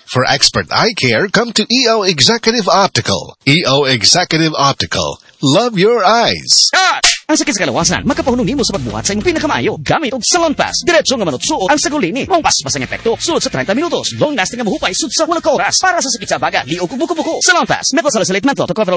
For expert eye care, come to EO Executive Optical. EO Executive Optical. Love your eyes. Ang sakit sa kalawasan, makapahunong nimo sa pagbuhat sa imong pinakamaayo. Gamit og Salon Pass. Diretso nga manutsuot ang sagulini. Mong paspas ang epekto. Sulod sa 30 minutos. Long lasting ang mahupay sud sa 8 oras. Para sa sakit sa baga, liog ug buko-buko. Salon Pass. Methylsalicylate menthol to cover